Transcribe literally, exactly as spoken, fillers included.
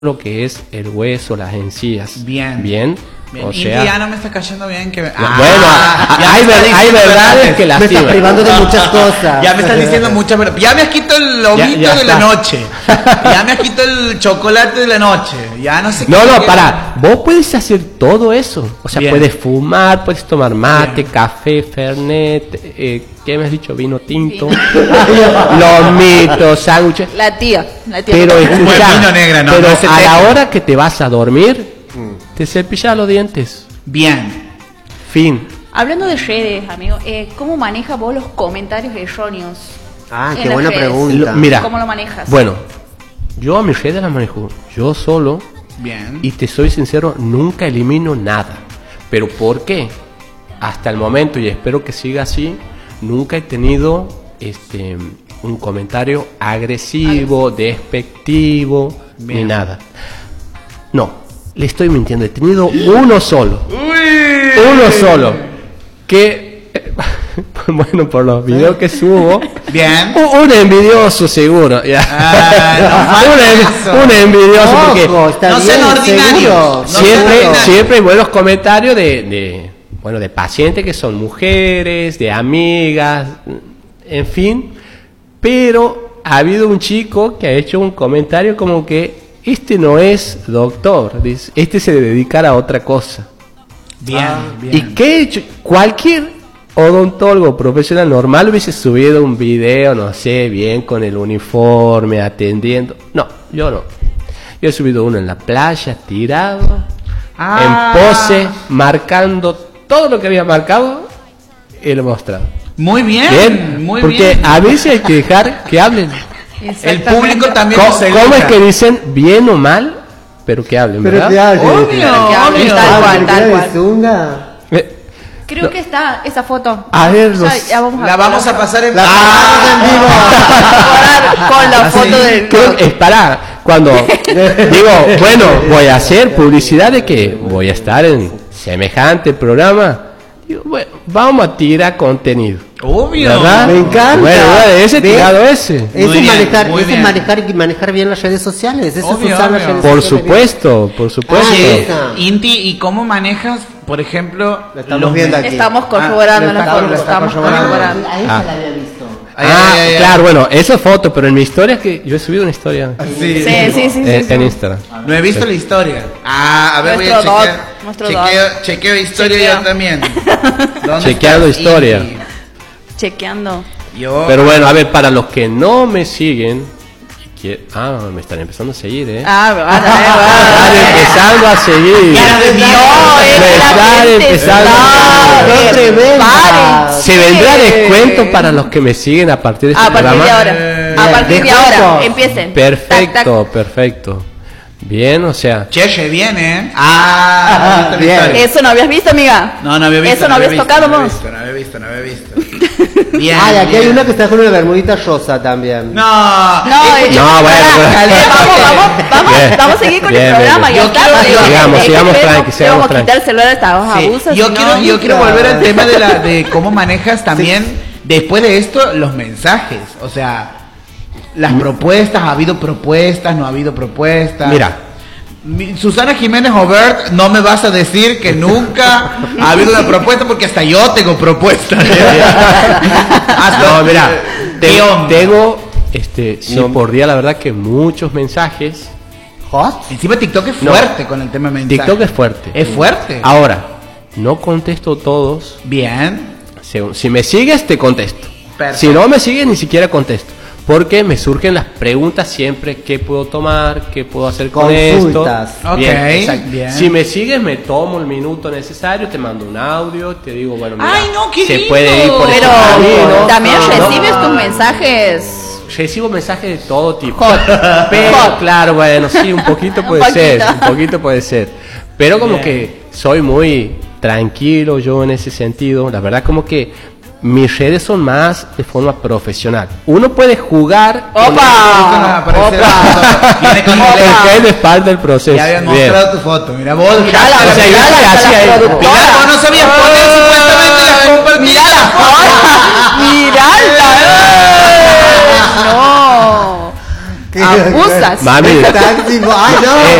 lo que es el hueso, las encías. Bien. Bien. Bien. O sea, ya no me está cayendo bien que... Ah, bueno, hay, ver, hay verdades que me estás privando de muchas cosas. Ya me estás diciendo muchas verdades. Ya me has quitado el lomito ya, ya de está. la noche. Ya me has quitado el chocolate de la noche. Ya no sé No, qué. no, pará. Vos puedes hacer todo eso. O sea, Bien. puedes fumar, puedes tomar mate, Bien. café, fernet, eh, ¿qué me has dicho? Vino tinto, lomitos, sándwiches. La tía, la tía. Pero Un buen escuchá, vino negra, no, pero no ese a la teco. hora que te vas a dormir, te cepillas los dientes. Bien. Fin. Hablando de redes, amigo, eh, ¿cómo manejas vos los comentarios erróneos? Ah, en qué las buena redes? pregunta. Lo- mira, ¿Cómo lo manejas? Bueno, yo a mis redes las manejo yo solo. Bien. Y te soy sincero, nunca elimino nada. ¿Pero por qué? Hasta el momento, y espero que siga así, nunca he tenido este un comentario agresivo, despectivo, Bien. ni nada. No, le estoy mintiendo, he tenido uno solo. Uy. Uno solo. Que, eh, bueno, por los videos que subo, Bien. un, un envidioso seguro. Ya. Ah, no falta un, eso. en- un envidioso porque... Ojo, está No bien, sean ordinarios. seguro. No siempre, sean siempre hay buenos comentarios de, de, bueno, de pacientes que son mujeres, de amigas, en fin. Pero ha habido un chico que ha hecho un comentario como que este no es doctor, dice, este se dedicará a otra cosa. Bien. Bien. ¿Y qué he hecho? Cualquier odontólogo profesional normal hubiese subido un video, no sé, bien con el uniforme, atendiendo. No, yo no. Yo he subido uno en la playa, tirado, Ah. en pose, marcando todo lo que había marcado y lo he mostrado. Muy bien. Bien, Muy porque bien. a veces hay que dejar que hablen. El público también ¿Cómo, nos cómo es educa. que dicen bien o mal, pero que hablen, Pero ¿verdad? te hace. Obvio, que hablen obvio. tal cual, tal cual. Zunga. Eh, Creo que está esa foto. A ver, Ya, los- ya vamos a La vamos a pasar en... La mejorar con la foto del... Creo que es para cuando digo, bueno, voy a hacer publicidad de que voy a estar en semejante programa. Digo, bueno, vamos a tirar contenido. Obvio. ¿Verdad? Me encanta. Bueno, bueno, ese ¿Ves? tirado ese. Eso Muy es bien, manejar, muy eso es bien. manejar y manejar bien las redes sociales. Eso Obvio, es usar las obvio. redes Por sociales. supuesto, por supuesto. Oye, esa. Inti, ¿y cómo manejas, por ejemplo, Lo estamos los viendo men- aquí. Estamos Ah, corroborando lo la está- foto. lo está Estamos corroborando. corroborando. A esa Ah. la había visto. Ay, Ah, ay, ay, ay. claro, bueno, esa foto, pero en mi historia que yo he subido una historia Sí, Sí, sí, sí. sí, en, sí. en Instagram. No he visto la historia. Ah, a ver, voy a Nuestro chequear. doc, nuestro chequeo, chequeo historia Chequeo. yo también. ¿Dónde Chequeando estás, historia. Inti? Chequeando. Yo. Pero bueno, a ver, para los que no me siguen, y que- ah, me están empezando a seguir, ¿eh? Ah, va, va, Están va. empezando a seguir. Ya de Dios. No, Me es la están gente empezando a sabe. ¡Qué tremenda! Paren. Se vendrá Sí. descuento para los que me siguen a partir de este A partir programa. de ahora. A Bien, partir de descuento. ahora. Empiecen. Perfecto, perfecto. Bien, o sea, Che, se viene, ¿eh? Ah, ¿no viste la bien. Tac, historia? tac. ¿Eso no habías visto, amiga? No, no había visto. ¿Eso no había habías visto, tocado no había vos? visto, no había visto, no había visto. Bien. Ay, aquí hay bien. una que está con una bermudita rosa también. No. No, eh, eh, No, bueno, pará, bueno. eh, vamos, vamos, vamos, Bien. vamos a seguir con Bien, el programa. bien, Ya bien. está, Yo quiero- digo, sigamos, eh, sigamos que tranqui, vamos sigamos a quitar tranqui. el celular, estábamos Sí, abusos. yo si quiero, no- yo quiero volver al tema de la de cómo manejas también después de esto los mensajes, o sea, las propuestas, ha habido propuestas, no ha habido propuestas. mira, Mi- Susana Jiménez Obert, no me vas a decir que nunca ha habido una propuesta porque hasta yo tengo propuestas. Hasta- no, mira, ¿Qué te- onda? tengo, este, sí, por día, la verdad que muchos mensajes. ¿Hot? Encima TikTok es No. fuerte con el tema de mensajes. TikTok es fuerte. Es fuerte. Ahora, no contesto todos. Bien. Según- Si me sigues, te contesto. Perfecto. Si no me sigues, ni siquiera contesto. Porque me surgen las preguntas siempre: ¿qué puedo tomar? ¿Qué puedo hacer con Consultas. esto? Ok, Bien, exacto. bien. Si me sigues, me tomo el minuto necesario, te mando un audio, te digo, bueno, mira, Ay, no, qué se lindo. puede ir por este Pero camino. también No, recibes no. tus mensajes. Recibo mensajes de todo tipo. Hot. Pero Hot. claro, bueno, sí, un poquito Un puede poquito. ser, un poquito puede ser. Pero como Bien. que soy muy tranquilo yo en ese sentido. La verdad como que mis redes son más de forma profesional. Uno puede jugar con- ¡Opa! Opa. Viene con Opa. inglés. porque es de parte del proceso. Ya habían Bien. mostrado tu foto. Mira, vos. Mirala, O sea, yo mirala, estoy así hasta ahí. la productora. Mirá, vos no sabías poner supuestamente las compartidas. Mirala, mirala. No. Abusas. Mami, Taxi, ay, no.